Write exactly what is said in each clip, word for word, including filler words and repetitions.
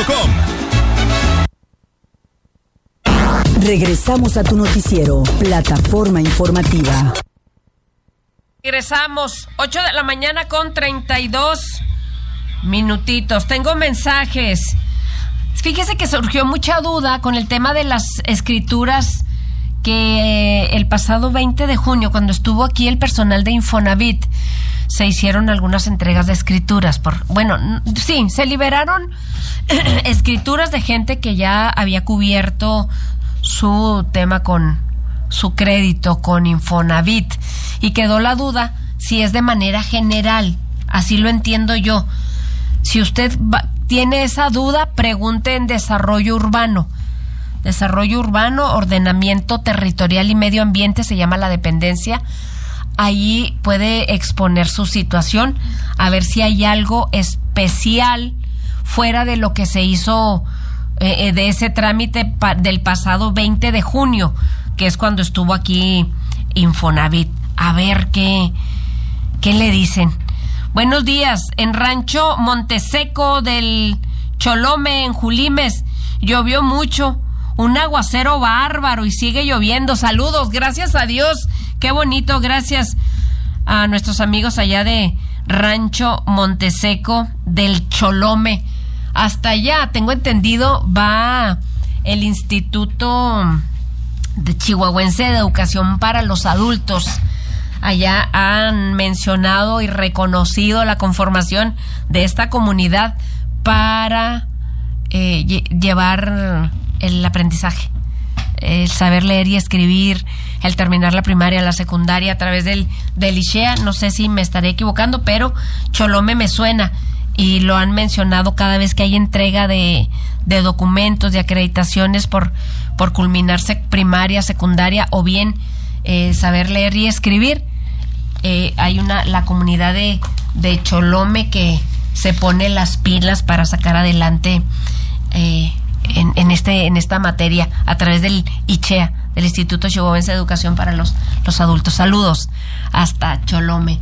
com. Regresamos a tu noticiero, Plataforma Informativa. Regresamos, ocho de la mañana con treinta y dos minutitos. Tengo mensajes. Fíjese que surgió mucha duda con el tema de las escrituras que el pasado veinte de junio, cuando estuvo aquí el personal de Infonavit, se hicieron algunas entregas de escrituras. Por, bueno, sí, se liberaron escrituras de gente que ya había cubierto su tema con su crédito con Infonavit, y quedó la duda si es de manera general. Así lo entiendo yo. Si usted va, tiene esa duda, pregunte en Desarrollo Urbano. Desarrollo Urbano, Ordenamiento Territorial y Medio Ambiente, se llama la dependencia. Ahí puede exponer su situación, a ver si hay algo especial fuera de lo que se hizo eh, de ese trámite pa- del pasado veinte de junio, que es cuando estuvo aquí Infonavit. A ver qué, qué le dicen. Buenos días. En Rancho Monteseco del Cholome, en Julimes, llovió mucho. Un aguacero bárbaro y sigue lloviendo. Saludos, gracias a Dios. Qué bonito, gracias a nuestros amigos allá de Rancho Monteseco del Cholome. Hasta allá, tengo entendido, va el Instituto de Chihuahuense de Educación para los Adultos. Allá han mencionado y reconocido la conformación de esta comunidad para eh, lle- llevar el aprendizaje, el saber leer y escribir, el terminar la primaria, la secundaria a través del, del I C H E A. No sé si me estaré equivocando, pero Cholome me suena y lo han mencionado cada vez que hay entrega de, de documentos, de acreditaciones por, por culminarse primaria, secundaria o bien eh, saber leer y escribir. Eh, hay una la comunidad de, de Cholome que se pone las pilas para sacar adelante eh, en, en este en esta materia a través del I C H E A, del Instituto Chihuahuense de Educación para los, los Adultos. Saludos hasta Cholome.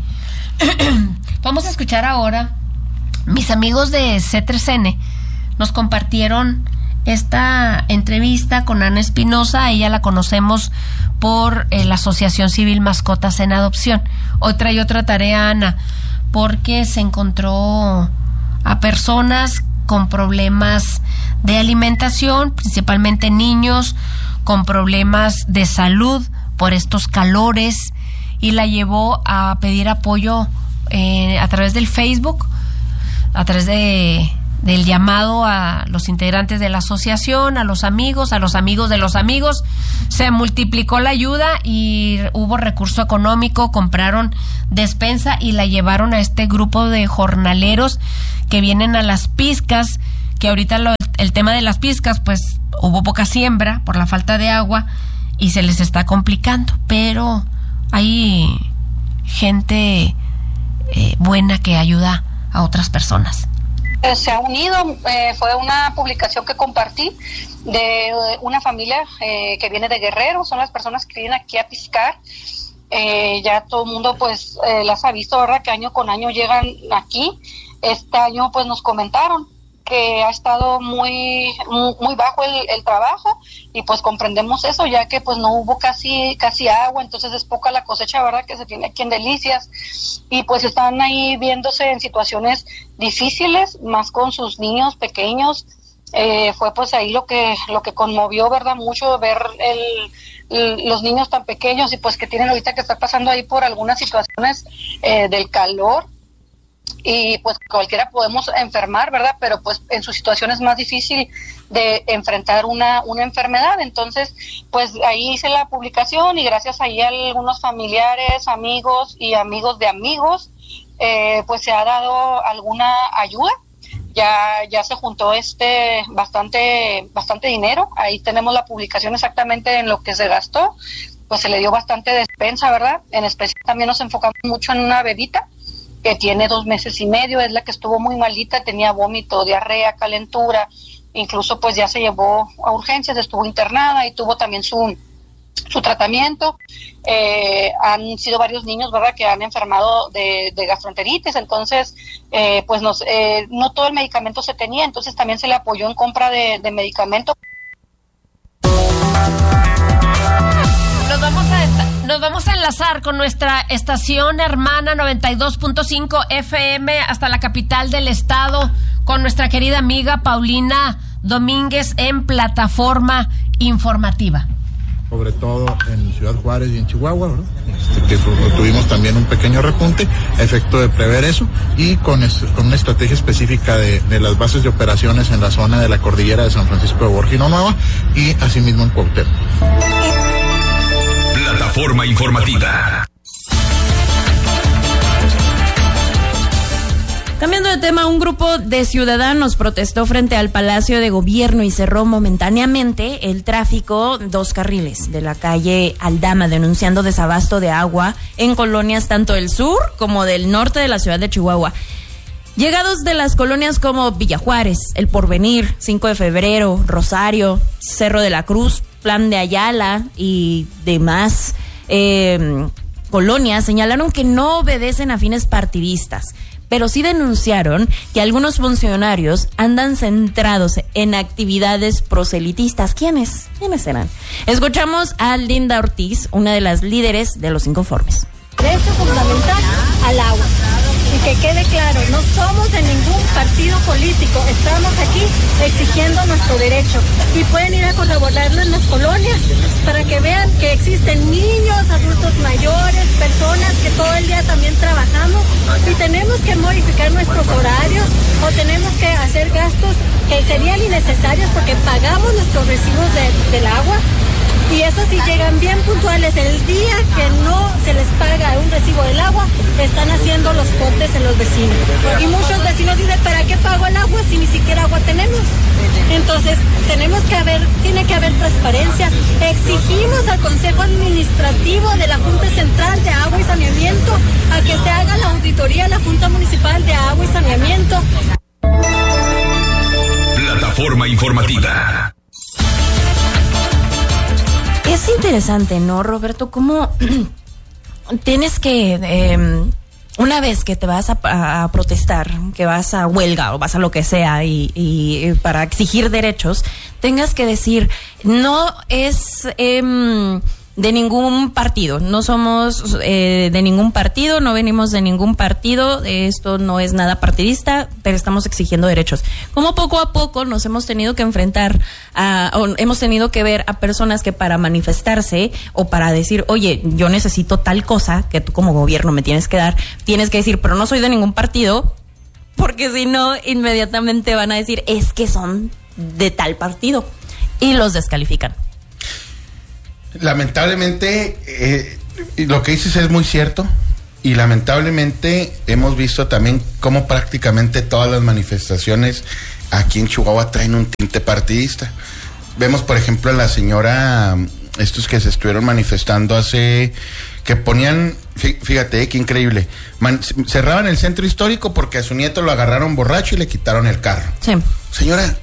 Vamos a escuchar ahora, mis amigos de C tres N nos compartieron esta entrevista con Ana Espinosa. Ella la conocemos por eh, la Asociación Civil Mascotas en Adopción. Hoy trae otra tarea, Ana, porque se encontró a personas con problemas de alimentación, principalmente niños con problemas de salud por estos calores, y la llevó a pedir apoyo eh, a través del Facebook, a través de del llamado a los integrantes de la asociación, a los amigos, a los amigos de los amigos. Se multiplicó la ayuda y hubo recurso económico, compraron despensa y la llevaron a este grupo de jornaleros que vienen a las pizcas, que ahorita lo, el tema de las pizcas, pues hubo poca siembra por la falta de agua y se les está complicando, pero hay gente eh, buena que ayuda a otras personas. Se ha unido, eh, fue una publicación que compartí de eh, una familia eh, que viene de Guerrero, son las personas que vienen aquí a piscar. Eh, ya todo el mundo pues eh, las ha visto, ¿verdad? Que año con año llegan aquí. Este año pues nos comentaron que ha estado muy muy, muy bajo el, el trabajo, y pues comprendemos eso, ya que pues no hubo casi casi agua, entonces es poca la cosecha, ¿verdad?, que se tiene aquí en Delicias, y pues están ahí viéndose en situaciones difíciles, más con sus niños pequeños. Eh, fue pues ahí lo que lo que conmovió, ¿verdad?, mucho ver el, el los niños tan pequeños y pues que tienen ahorita que estar pasando ahí por algunas situaciones eh, del calor. Y pues cualquiera podemos enfermar, ¿verdad? Pero pues en su situación es más difícil de enfrentar una, una enfermedad. Entonces, pues ahí hice la publicación y gracias ahí a algunos familiares, amigos y amigos de amigos, eh, pues se ha dado alguna ayuda. Ya, ya se juntó este bastante, bastante dinero. Ahí tenemos la publicación exactamente en lo que se gastó. Pues se le dio bastante despensa, ¿verdad? En especial también nos enfocamos mucho en una bebita que tiene dos meses y medio, es la que estuvo muy malita, tenía vómito, diarrea, calentura, incluso pues ya se llevó a urgencias, estuvo internada y tuvo también su su tratamiento. Eh, han sido varios niños, ¿verdad?, que han enfermado de, de gastroenteritis, entonces eh, pues nos, eh, no todo el medicamento se tenía, entonces también se le apoyó en compra de, de medicamento. Nos vamos a esta, nos vamos a enlazar con nuestra estación hermana noventa y dos punto cinco F M hasta la capital del estado, con nuestra querida amiga Paulina Domínguez en Plataforma Informativa. Sobre todo en Ciudad Juárez y en Chihuahua, ¿verdad? Este, que tuvimos también un pequeño repunte, a efecto de prever eso, y con, es, con una estrategia específica de, de las bases de operaciones en la zona de la cordillera de San Francisco de Borja y Nueva, y asimismo en Cuauhtémoc. Plataforma Informativa. Cambiando de tema, un grupo de ciudadanos protestó frente al Palacio de Gobierno y cerró momentáneamente el tráfico dos carriles de la calle Aldama, denunciando desabasto de agua en colonias tanto del sur como del norte de la ciudad de Chihuahua. Llegados de las colonias como Villa Juárez, El Porvenir, cinco de febrero, Rosario, Cerro de la Cruz, Plan de Ayala y demás eh, colonias señalaron que no obedecen a fines partidistas, pero sí denunciaron que algunos funcionarios andan centrados en actividades proselitistas. ¿Quiénes? ¿Quiénes serán? Escuchamos a Linda Ortiz, una de las líderes de los inconformes. Derecho fundamental al agua. Y que quede claro, no somos de ningún partido político, estamos aquí exigiendo nuestro derecho. Y pueden ir a corroborarlo en las colonias para que vean que existen niños, adultos mayores, personas que todo el día también trabajamos y tenemos que modificar nuestros horarios o tenemos que hacer gastos que serían innecesarios porque pagamos nuestros recibos de, del agua. Y eso sí llegan bien puntuales. El día que no se les paga un recibo del agua, están haciendo los cortes en los vecinos. Y muchos vecinos dicen, ¿para qué pago el agua si ni siquiera agua tenemos? Entonces, tenemos que haber, tiene que haber transparencia. Exigimos al Consejo Administrativo de la Junta Central de Agua y Saneamiento a que se haga la auditoría a la Junta Municipal de Agua y Saneamiento. Plataforma Informativa. Es interesante, ¿no, Roberto? Cómo tienes que, eh, una vez que te vas a, a protestar, que vas a huelga o vas a lo que sea y, y para exigir derechos, tengas que decir, no es eh, de ningún partido, no somos eh, de ningún partido, no venimos de ningún partido, esto no es nada partidista, pero estamos exigiendo derechos. Como poco a poco nos hemos tenido que enfrentar a, o hemos tenido que ver a personas que para manifestarse o para decir, oye, yo necesito tal cosa que tú como gobierno me tienes que dar, tienes que decir, pero no soy de ningún partido, porque si no, inmediatamente van a decir, es que son de tal partido, y los descalifican. Lamentablemente, eh, lo que dices es muy cierto, y lamentablemente hemos visto también cómo prácticamente todas las manifestaciones aquí en Chihuahua traen un tinte partidista. Vemos, por ejemplo, a la señora, estos que se estuvieron manifestando hace, que ponían, fíjate, eh, qué increíble, man, cerraban el centro histórico porque a su nieto lo agarraron borracho y le quitaron el carro. Sí. Señora,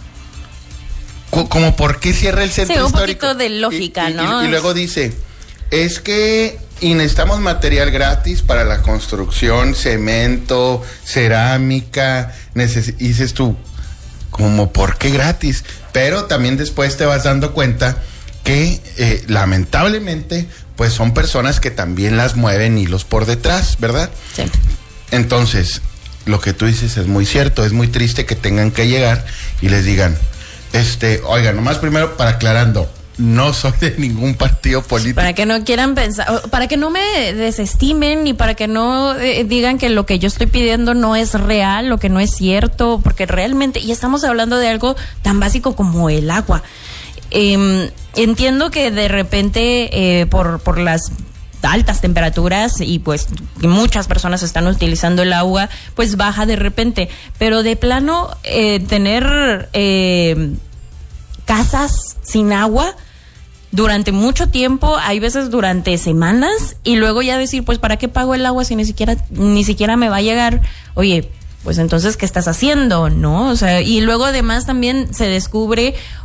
como por qué cierra el centro sí, un histórico. Poquito de lógica, y, y, ¿no? Y, y luego dice, es que y necesitamos material gratis para la construcción, cemento, cerámica, neces- y dices tú, como por qué gratis, pero también después te vas dando cuenta que eh, lamentablemente pues son personas que también las mueven hilos por detrás, ¿verdad? Sí. Entonces, lo que tú dices es muy cierto, es muy triste que tengan que llegar y les digan, Este, oiga, nomás primero para aclarando, no soy de ningún partido político. Para que no quieran pensar, para que no me desestimen y para que no eh, digan que lo que yo estoy pidiendo no es real, lo que no es cierto, porque realmente, y estamos hablando de algo tan básico como el agua. Eh, entiendo que de repente eh, por, por las altas temperaturas y pues muchas personas están utilizando el agua, pues baja de repente, pero de plano eh, tener eh, casas sin agua durante mucho tiempo, hay veces durante semanas, y luego ya decir, pues ¿para qué pago el agua si ni siquiera ni siquiera me va a llegar? Oye, pues entonces, ¿qué estás haciendo? ¿No? O sea, y luego además también se descubre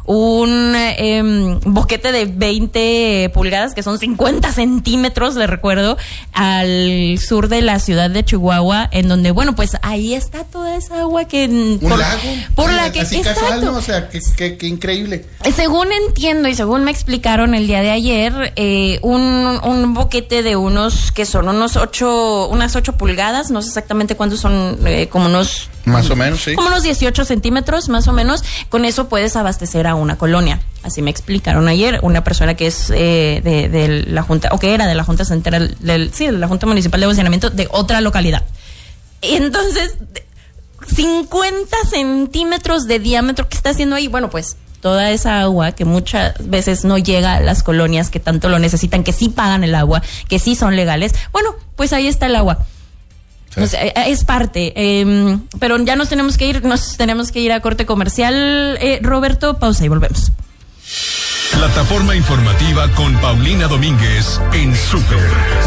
un eh, boquete de veinte pulgadas, que son cincuenta centímetros, le recuerdo, al sur de la ciudad de Chihuahua, en donde, bueno, pues ahí está toda esa agua que... Un por, lago. Por Sí, la que... así exacto. casual, ¿no? O sea, qué, qué, qué increíble. Según entiendo y según me explicaron el día de ayer, eh, un, un boquete de unos, que son unos ocho, unas ocho pulgadas, no sé exactamente cuántos son, eh, como unos... Más o menos, sí. Como unos dieciocho centímetros, más o menos. Con eso puedes abastecer a una colonia. Así me explicaron ayer una persona que es eh, de, de la Junta, o que era de la Junta Central, del, sí, de la Junta Municipal de Abastecimiento de otra localidad. Entonces, cincuenta centímetros de diámetro, ¿qué está haciendo ahí? Bueno, pues toda esa agua que muchas veces no llega a las colonias que tanto lo necesitan, que sí pagan el agua, que sí son legales. Bueno, pues ahí está el agua. O sea, es parte, eh, pero ya nos tenemos que ir, nos tenemos que ir a corte comercial. Eh, Roberto, pausa y volvemos. Plataforma informativa con Paulina Domínguez en Super